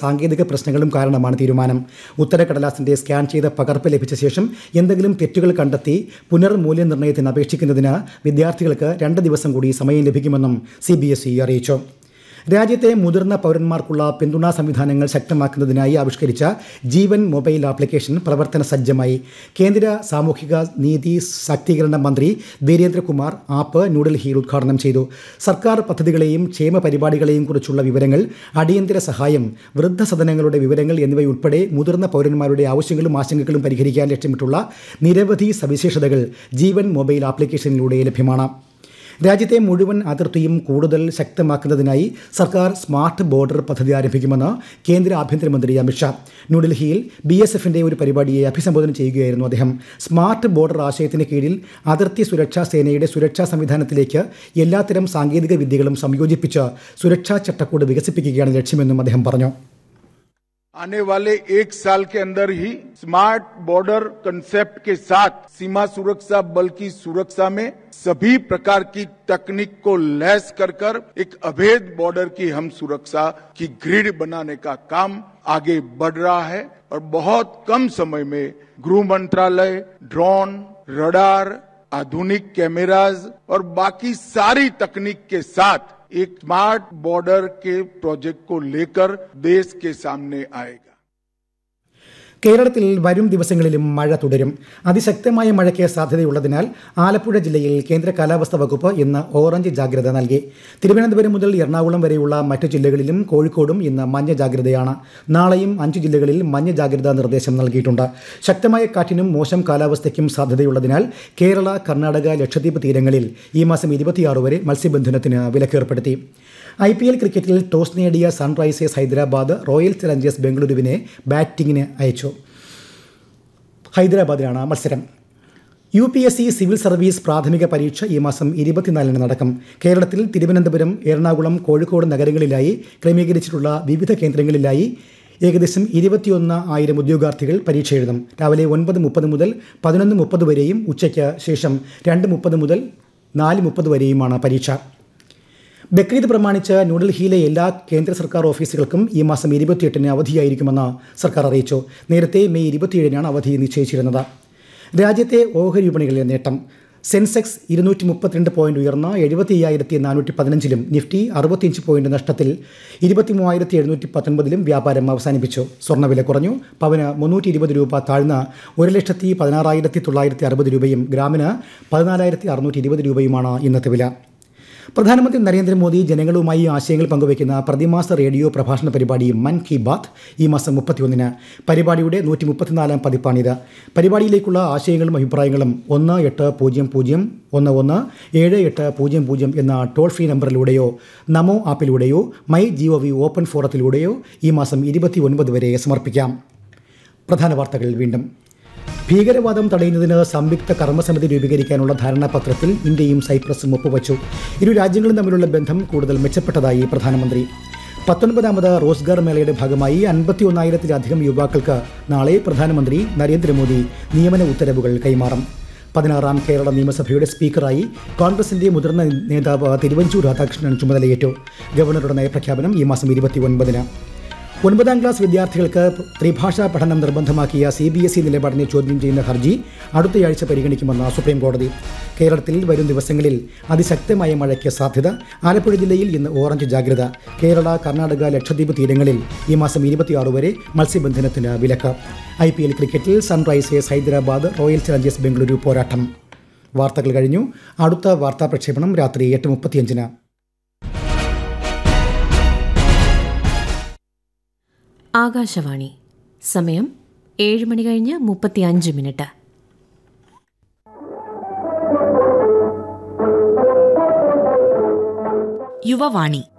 സാങ്കേതിക പ്രശ്നങ്ങളും കാരണമാണ് തീരുമാനം. ഉത്തരക്കടലാസിന്റെ സ്കാൻ ചെയ്ത പകർപ്പ് ലഭിച്ച ശേഷം എന്തെങ്കിലും തെറ്റുകൾ കണ്ടെത്തി പുനർമൂല്യനിർണ്ണയത്തിന് അപേക്ഷിക്കുന്നതിന് വിദ്യാർത്ഥികൾക്ക് 2 ദിവസം കൂടി സമയം ലഭിക്കുമെന്നും CBSE അറിയിച്ചു. രാജ്യത്തെ മുതിർന്ന പൗരന്മാർക്കുള്ള പിന്തുണാ സംവിധാനങ്ങൾ ശക്തമാക്കുന്നതിനായി ആവിഷ്കരിച്ച ജീവൻ മൊബൈൽ ആപ്ലിക്കേഷൻ പ്രവർത്തന സജ്ജമായി. കേന്ദ്ര സാമൂഹിക നീതി ശാക്തീകരണ മന്ത്രി വീരേന്ദ്രകുമാർ ആപ്പ് ന്യൂഡൽഹിയിൽ ഉദ്ഘാടനം ചെയ്തു. സർക്കാർ പദ്ധതികളെയും ക്ഷേമ പരിപാടികളെയും കുറിച്ചുള്ള വിവരങ്ങൾ, അടിയന്തര സഹായം, വൃദ്ധസദനങ്ങളുടെ വിവരങ്ങൾ എന്നിവയുൾപ്പെടെ മുതിർന്ന പൗരന്മാരുടെ ആവശ്യങ്ങളും ആശങ്കകളും പരിഹരിക്കാൻ ലക്ഷ്യമിട്ടുള്ള നിരവധി സവിശേഷതകൾ ജീവൻ മൊബൈൽ ആപ്ലിക്കേഷനിലൂടെ ലഭ്യമാണ്. രാജ്യത്തെ മുഴുവൻ അതിർത്തിയും കൂടുതൽ ശക്തമാക്കുന്നതിനായി സർക്കാർ സ്മാർട്ട് ബോർഡർ പദ്ധതി ആരംഭിക്കുമെന്ന് കേന്ദ്ര ആഭ്യന്തരമന്ത്രി അമിത്ഷാ. ന്യൂഡൽഹിയിൽ BSFന്റെ ഒരു പരിപാടിയെ അഭിസംബോധന ചെയ്യുകയായിരുന്നു അദ്ദേഹം. സ്മാർട്ട് ബോർഡർ ആശയത്തിന് കീഴിൽ അതിർത്തി സുരക്ഷാ സേനയുടെ സുരക്ഷാ സംവിധാനത്തിലേക്ക് എല്ലാത്തരം സാങ്കേതിക വിദ്യകളും സംയോജിപ്പിച്ച് സുരക്ഷാ ചട്ടക്കൂട് വികസിപ്പിക്കുകയാണ് ലക്ഷ്യമെന്നും അദ്ദേഹം പറഞ്ഞു. आने वाले 1 साल के अंदर ही स्मार्ट बॉर्डर कंसेप्ट के साथ सीमा सुरक्षा बल की सुरक्षा में सभी प्रकार की तकनीक को लैस कर एक अभेद बॉर्डर की हम सुरक्षा की ग्रिड बनाने का काम आगे बढ़ रहा है और बहुत कम समय में गृह मंत्रालय ड्रोन, रडार, आधुनिक कैमराज और बाकी सारी तकनीक के साथ एक स्मार्ट बॉर्डर के प्रोजेक्ट को लेकर देश के सामने आएगा. കേരളത്തിൽ വരും ദിവസങ്ങളിലും മഴ തുടരും. അതിശക്തമായ മഴയ്ക്ക് സാധ്യതയുള്ളതിനാൽ ആലപ്പുഴ ജില്ലയിൽ കേന്ദ്ര കാലാവസ്ഥാ വകുപ്പ് ഇന്ന് ഓറഞ്ച് ജാഗ്രത നൽകി. തിരുവനന്തപുരം മുതൽ എറണാകുളം വരെയുള്ള മറ്റു ജില്ലകളിലും കോഴിക്കോടും ഇന്ന് മഞ്ഞ ജാഗ്രതയാണ്. നാളെയും 5 ജില്ലകളിൽ മഞ്ഞ ജാഗ്രതാ നിർദ്ദേശം നൽകിയിട്ടുണ്ട്. ശക്തമായ കാറ്റിനും മോശം കാലാവസ്ഥയ്ക്കും സാധ്യതയുള്ളതിനാൽ കേരള, കർണാടക, ലക്ഷദ്വീപ് തീരങ്ങളിൽ ഈ മാസം 26 വരെ മത്സ്യബന്ധനത്തിന് വിലക്കേർപ്പെടുത്തി. IPL ക്രിക്കറ്റിൽ ടോസ് നേടിയ സൺറൈസേഴ്സ് ഹൈദരാബാദ് റോയൽ ചലഞ്ചേഴ്സ് ബംഗളൂരുവിനെ ബാറ്റിംഗിന് അയച്ചു. ഹൈദരാബാദിലാണ് മത്സരം. UPSC സിവിൽ സർവീസ് പ്രാഥമിക പരീക്ഷ ഈ മാസം 24 നടക്കും. കേരളത്തിൽ തിരുവനന്തപുരം, എറണാകുളം, കോഴിക്കോട് നഗരങ്ങളിലായി ക്രമീകരിച്ചിട്ടുള്ള വിവിധ കേന്ദ്രങ്ങളിലായി ഏകദേശം 21,000 ഉദ്യോഗാർത്ഥികൾ പരീക്ഷ എഴുതും. രാവിലെ 9:30 മുതൽ 11:30 വരെയും ഉച്ചയ്ക്ക് ശേഷം 2:30 മുതൽ 4:30 വരെയുമാണ് പരീക്ഷ. ബക്രീദ് പ്രമാണിച്ച് ന്യൂഡൽഹിയിലെ എല്ലാ കേന്ദ്ര സർക്കാർ ഓഫീസുകൾക്കും ഈ മാസം 28-ന് അവധിയായിരിക്കുമെന്ന് സർക്കാർ അറിയിച്ചു. നേരത്തെ മെയ് 27-നാണ് അവധി നിശ്ചയിച്ചിരുന്നത്. രാജ്യത്തെ ഓഹരി വിപണികളിലെ നേട്ടം. സെൻസെക്സ് 232 പോയിന്റ് ഉയർന്ന 75,415-ലും നിഫ്റ്റി 65 പോയിന്റ് നഷ്ടത്തിൽ 23,719-ലും വ്യാപാരം അവസാനിപ്പിച്ചു. സ്വർണ്ണവില കുറഞ്ഞു. പവന് 320 രൂപ താഴ്ന്ന് 1,16,960 രൂപയും ഗ്രാമിന് 14,620 രൂപയുമാണ് ഇന്നത്തെ വില. പ്രധാനമന്ത്രി നരേന്ദ്രമോദി ജനങ്ങളുമായി ആശയങ്ങൾ പങ്കുവയ്ക്കുന്ന പ്രതിമാസ റേഡിയോ പ്രഭാഷണ പരിപാടി മൻ കി ബാത്ത് ഈ മാസം 31-ന്. പരിപാടിയുടെ 134-ാം പതിപ്പാണിത്. പരിപാടിയിലേക്കുള്ള ആശയങ്ങളും അഭിപ്രായങ്ങളും 1800117800 എന്ന ടോൾ ഫ്രീ നമ്പറിലൂടെയോ നമോ ആപ്പിലൂടെയോ MyGov ഓപ്പൺ ഫോറത്തിലൂടെയോ ഈ മാസം 29 വരെ സമർപ്പിക്കാം. പ്രധാന വാർത്തകൾ വീണ്ടും. ഭീകരവാദം തടയുന്നതിന് സംയുക്ത കർമ്മസമിതി രൂപീകരിക്കാനുള്ള ധാരണാപത്രത്തിൽ ഇന്ത്യയും സൈപ്രസും ഒപ്പുവച്ചു. ഇരു രാജ്യങ്ങളും തമ്മിലുള്ള ബന്ധം കൂടുതൽ മെച്ചപ്പെട്ടതായി പ്രധാനമന്ത്രി. 19ാമത് റോസ്ഗാർ മേളയുടെ ഭാഗമായി 51,000-ത്തിലധികം യുവാക്കൾക്ക് നാളെ പ്രധാനമന്ത്രി നരേന്ദ്രമോദി നിയമന ഉത്തരവുകൾ കൈമാറും. 16ാം കേരള നിയമസഭയുടെ സ്പീക്കറായി കോൺഗ്രസിന്റെ മുതിർന്ന നേതാവ് തിരുവഞ്ചൂർ രാധാകൃഷ്ണൻ ചുമതലയേറ്റു. ഗവർണറുടെ നയപ്രഖ്യാപനം ഈ മാസം 29-ന്. 9ാം ക്ലാസ് വിദ്യാർത്ഥികൾക്ക് ത്രിഭാഷാ പഠനം നിർബന്ധമാക്കിയ CBSE നിലപാടിനെ ചോദ്യം ചെയ്യുന്ന ഹർജി അടുത്തയാഴ്ച പരിഗണിക്കുമെന്ന് സുപ്രീം കോടതി. കേരളത്തിൽ വരും ദിവസങ്ങളിൽ അതിശക്തമായ മഴയ്ക്ക് സാധ്യത. ആലപ്പുഴ ജില്ലയിൽ ഇന്ന് ഓറഞ്ച് ജാഗ്രത. കേരള, കർണാടക, ലക്ഷദ്വീപ് തീരങ്ങളിൽ ഈ മാസം 26 വരെ മത്സ്യബന്ധനത്തിന് വിലക്ക്. IPL ക്രിക്കറ്റിൽ Sunrisers Hyderabad royal Challengers Bengaluru പോരാട്ടം. വാർത്തകൾ കഴിഞ്ഞു. അടുത്ത വാർത്താ പ്രക്ഷേപണം രാത്രി 8:35-ന്. ആകാശവാണി. സമയം 7:35. യുവവാണി.